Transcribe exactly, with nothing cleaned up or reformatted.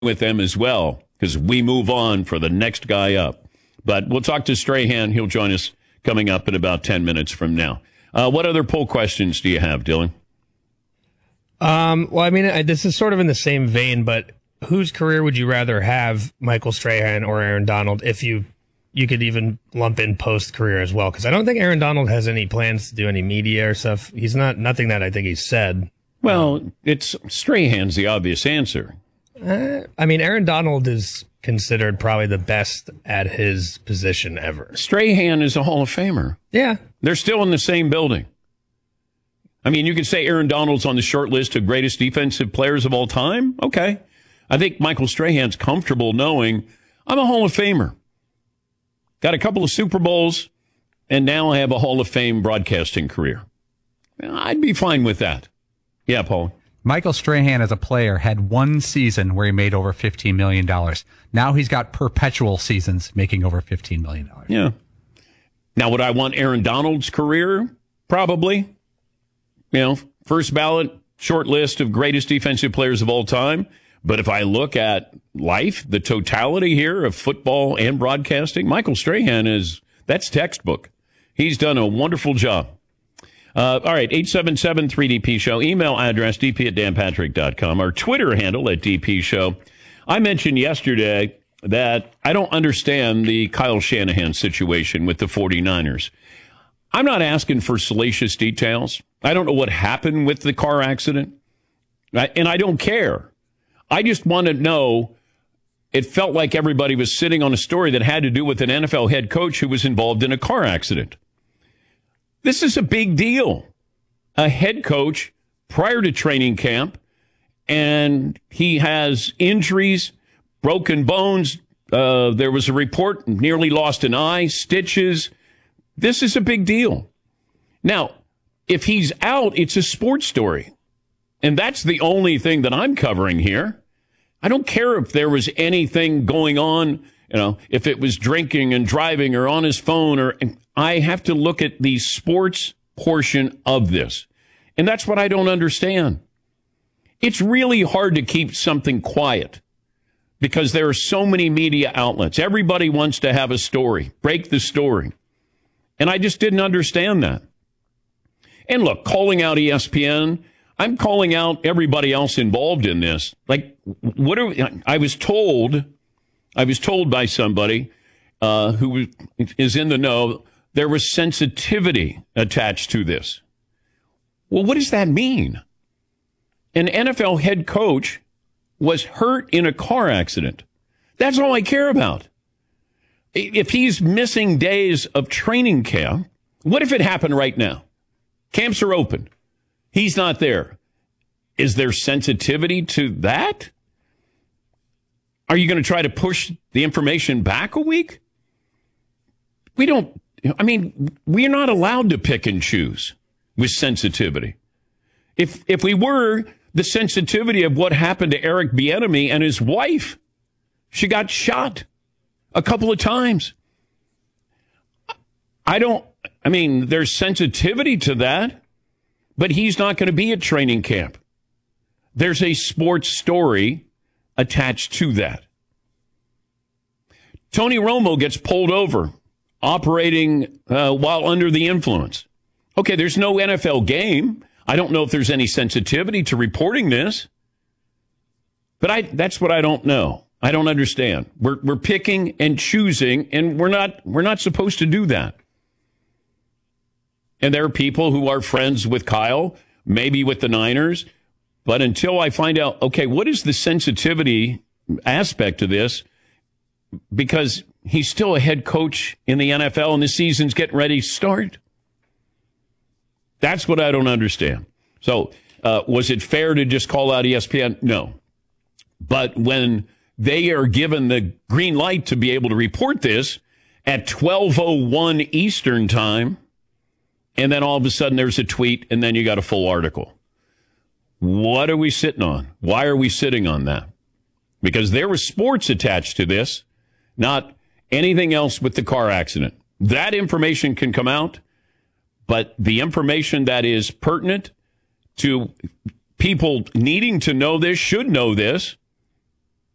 with them as well, because we move on for the next guy up. But we'll talk to Strahan. He'll join us coming up in about ten minutes from now. Uh, what other poll questions do you have, Dylan? Um, well, I mean, I, this is sort of in the same vein, but whose career would you rather have, Michael Strahan or Aaron Donald, if you you could even lump in post-career as well? Because I don't think Aaron Donald has any plans to do any media or stuff. He's not, nothing that I think he's said. Well, it's Strahan's the obvious answer. Uh, I mean, Aaron Donald is considered probably the best at his position ever. Strahan is a Hall of Famer. Yeah. They're still in the same building. I mean, you could say Aaron Donald's on the short list of greatest defensive players of all time. Okay. I think Michael Strahan's comfortable knowing I'm a Hall of Famer. Got a couple of Super Bowls, and now I have a Hall of Fame broadcasting career. I'd be fine with that. Yeah, Paul. Michael Strahan, as a player, had one season where he made over fifteen million dollars. Now he's got perpetual seasons making over fifteen million dollars. Yeah. Now, would I want Aaron Donald's career? Probably. You know, first ballot, short list of greatest defensive players of all time. But if I look at life, the totality here of football and broadcasting, Michael Strahan is, that's textbook. He's done a wonderful job. Uh, all right, eight seven seven three D P show. Email address, d p at dan patrick dot com. Our Twitter handle at D P show. I mentioned yesterday that I don't understand the Kyle Shanahan situation with the 49ers. I'm not asking for salacious details. I don't know what happened with the car accident, and I don't care. I just want to know, it felt like everybody was sitting on a story that had to do with an N F L head coach who was involved in a car accident. This is a big deal. A head coach prior to training camp, and he has injuries, broken bones. Uh, there was a report, nearly lost an eye, stitches. This is a big deal. Now, if he's out, it's a sports story. And that's the only thing that I'm covering here. I don't care if there was anything going on, you know, if it was drinking and driving or on his phone, or I have to look at the sports portion of this. And that's what I don't understand. It's really hard to keep something quiet because there are so many media outlets. Everybody wants to have a story, break the story. And I just didn't understand that. And look, calling out E S P N, I'm calling out everybody else involved in this. Like, what are we, I was told, I was told by somebody uh, who is in the know, there was sensitivity attached to this. Well, what does that mean? An N F L head coach was hurt in a car accident. That's all I care about. If he's missing days of training camp, what if it happened right now? Camps are open. He's not there. Is there sensitivity to that? Are you going to try to push the information back a week? We don't, I mean, we're not allowed to pick and choose with sensitivity. If if we were, the sensitivity of what happened to Eric Bieniemy and his wife, she got shot a couple of times. I don't, I mean, there's sensitivity to that, but he's not going to be at training camp. There's a sports story attached to that. Tony Romo gets pulled over, operating uh, while under the influence. Okay, there's no N F L game. I don't know if there's any sensitivity to reporting this, but I, that's what I don't know. I don't understand. We're we're picking and choosing, and we're not we're not supposed to do that. And there are people who are friends with Kyle, maybe with the Niners, but until I find out, okay, what is the sensitivity aspect of this? Because he's still a head coach in the N F L, and the season's getting ready to start. That's what I don't understand. So, uh, was it fair to just call out E S P N? No. But when they are given the green light to be able to report this at twelve oh one Eastern time, and then all of a sudden there's a tweet, and then you got a full article. What are we sitting on? Why are we sitting on that? Because there was sports attached to this, not anything else with the car accident. That information can come out, but the information that is pertinent to people needing to know this, should know this,